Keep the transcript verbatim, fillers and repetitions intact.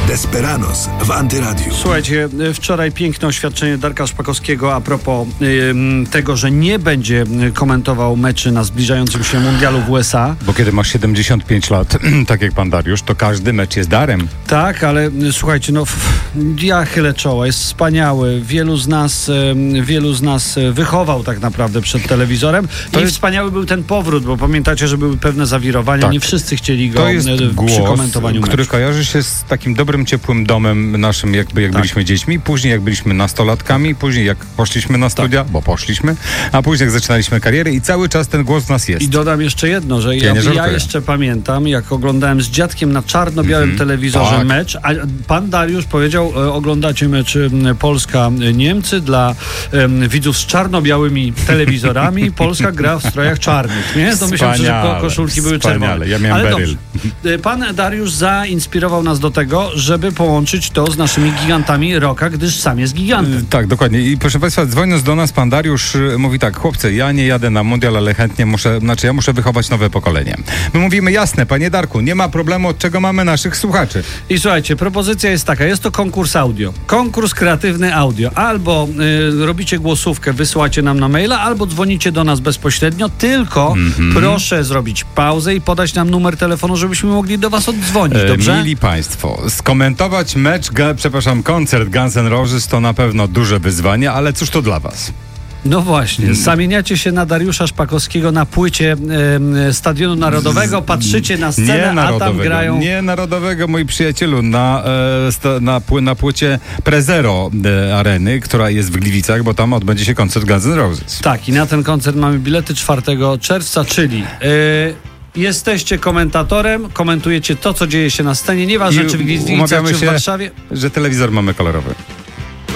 Desperados w Antyradiu. Słuchajcie, wczoraj piękne oświadczenie Darka Szpakowskiego a propos y, tego, że nie będzie komentował meczy na zbliżającym się mundialu w U S A. Bo kiedy masz siedemdziesiąt pięć lat, tak jak pan Dariusz, to każdy mecz jest darem. Tak, ale y, słuchajcie, no f, ja chylę czoła, jest wspaniały. Wielu z nas, y, wielu z nas wychował tak naprawdę przed telewizorem. To I jest... wspaniały był ten powrót, bo pamiętacie, że były pewne zawirowania. Tak. Nie wszyscy chcieli go to jest y, głos, przy komentowaniu który meczu. kojarzy się z takim dobrym, ciepłym domem naszym, jakby jak tak. byliśmy dziećmi, później jak byliśmy nastolatkami, później jak poszliśmy na studia, tak. bo poszliśmy, a później jak zaczynaliśmy karierę i cały czas ten głos w nas jest. I dodam jeszcze jedno, że ja, ja, ja jeszcze pamiętam, jak oglądałem z dziadkiem na czarno-białym mm-hmm. telewizorze tak. mecz, a pan Dariusz powiedział, e, oglądacie mecz Polska-Niemcy dla e, widzów z czarno-białymi telewizorami, Polska gra w strojach czarnych, nie? To myślałem, że ko- koszulki były czerwone. Ja miałem Ale beryl. dobrze. Pan Dariusz zainspirował nas do tego, żeby połączyć to z naszymi gigantami rocka, gdyż sam jest gigantem. Tak, dokładnie. I proszę państwa, dzwoniąc do nas, pan Dariusz mówi tak: chłopcy, ja nie jadę na mundial, ale chętnie muszę, znaczy ja muszę wychować nowe pokolenie. My mówimy, jasne, panie Darku, nie ma problemu, od czego mamy naszych słuchaczy. I słuchajcie, propozycja jest taka, jest to konkurs audio. Konkurs kreatywny audio. Albo y, robicie głosówkę, wysyłacie nam na maila, albo dzwonicie do nas bezpośrednio, tylko mm-hmm. proszę zrobić pauzę i podać nam numer telefonu, żebyśmy mogli do was oddzwonić, dobrze? E, mili państwo, skomentować mecz, ga, przepraszam, koncert Guns N' Roses to na pewno duże wyzwanie, ale cóż to dla was? No właśnie, zamieniacie się na Dariusza Szpakowskiego na płycie e, Stadionu Narodowego, patrzycie na scenę, nie a tam grają... Nie narodowego, mój przyjacielu, na, e, sta, na, pły, na płycie Prezero e, Areny, która jest w Gliwicach, bo tam odbędzie się koncert Guns N' Roses. Tak, i na ten koncert mamy bilety czwartego czerwca, czyli... E, jesteście komentatorem, komentujecie to, co dzieje się na scenie, nieważne I czy w Gliwicach, czy w się, Warszawie. Że telewizor mamy kolorowy.